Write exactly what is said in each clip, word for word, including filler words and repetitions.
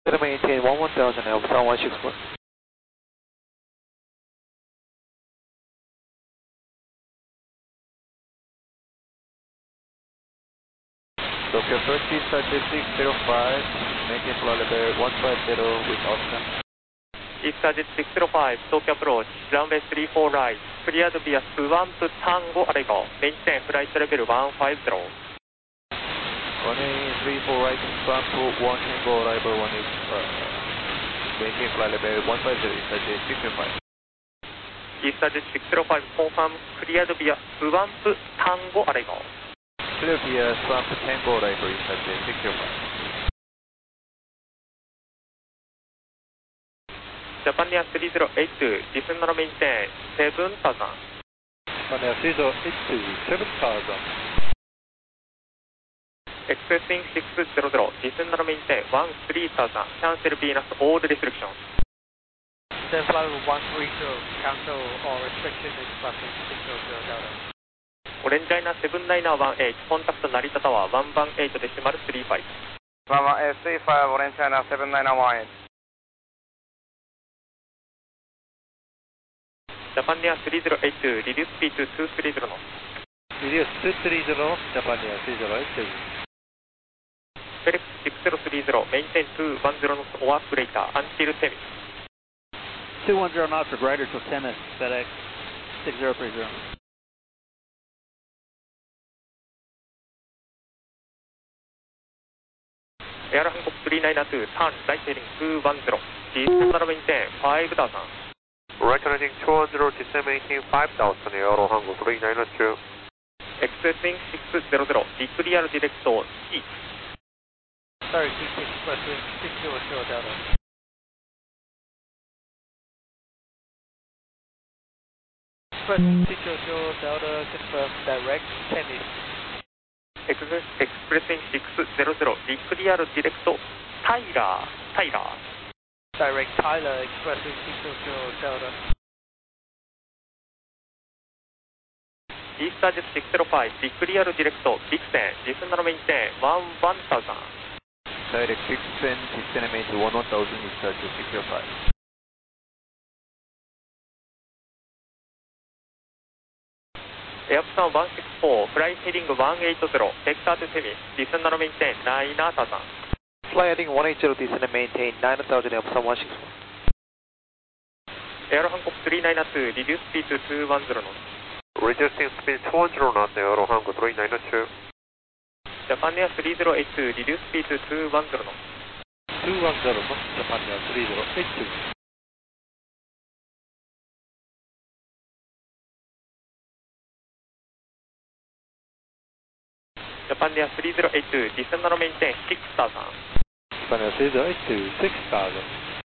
maintain one one thousand Alpha one six four. Tokyo thirty, started six zero five, maintain flight level one five zero with option. EastJet six zero five, Tokyo approach, runway three four right, cleared via Swamp Tango Arrival, maintain flight level one five zero. Runway three four right, swamp one Tango arrival one is uh, maintain flight level one five zero, EastJet six zero five. EastJet six zero five, confirm cleared via Swamp Tango Arrival. Clear via swamp Tango arrival, EastJet six zero five. Japan Air three zero eight two, descend and maintain seven thousand. Japan Air three zero eight two, seven thousand. Expressing six zero zero, descend and maintain one three thousand, cancel Venus all restrictions. Then flight one three zero, cancel all restriction expressing six zero zero Delta. オレンジライナーセブンナイナーワンエイト、コンタクト成田タワーワンワンエイトデシマルスリーファイブ。 ワンワンエイトスリーファイブ、オレンジライナーセブンナイナーワンエイト。 ジャパンエアスリーゼロエイト、リデューススピードツースリーゼロの。 リデュースツースリーゼロ、ジャパンエアスリーゼロエイト。 フェレックスシックスゼロスリーゼロ、メインテンツーワンゼロのオアークレーター、アンティルテミス。 ツーワンゼロ knots for greater to Temis, FedEx six zero three zero. エアラハンコスリーナイナーツー、ターン、ライトヘリングツーワンゼロ、ディステンダルメインテンファイブタウザン。 Reckoning two one zero, descend maintain five thousand, Aero Hango three nine two. Expressing six zero zero, declare direct C. Sorry, keep expressing six zero zero Delta. Expressing six zero zero Delta, confirm direct Temis. Express, expressing six zero zero, declare direct Tyler, Tyler. Direct Tyler, expressing six zero zero Delta. EastJet six zero five, declare direct Dixon, descend and maintain one one thousand. Direct Dixon, descend and maintain one one thousand, EastJet six zero five. Airplan one six four, fly heading one eight zero, vector to Temis, descend and maintain nine thousand. Fly heading one eight zero, descend and maintain nine thousand, Airplan one six four. Aero Hancock three nine two, reduce speed to two one zero knots. Reducing speed two one zero knots, Aero Hango three nine two. Japan Air three zero eight two, reduce speed to two one zero knots. two one zero knots, Japan Air three zero eight two. Japan Air three zero eight two, descend and maintain six thousand. Japan Air three zero eight two, six thousand.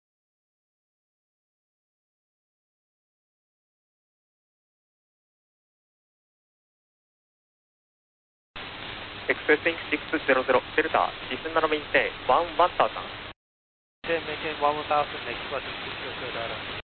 Expressing six zero zero, Delta, descend and maintain one one thousand. Then maintain one one thousand, expressing six zero zero Delta.